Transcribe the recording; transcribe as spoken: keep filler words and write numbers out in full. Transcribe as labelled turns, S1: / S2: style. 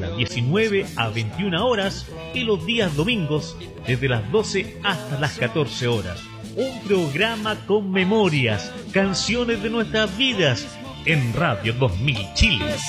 S1: las diecinueve a veintiuna horas y los días domingos desde las doce hasta las catorce horas. Un programa con memorias, canciones de nuestras vidas en Radio dos mil Chile.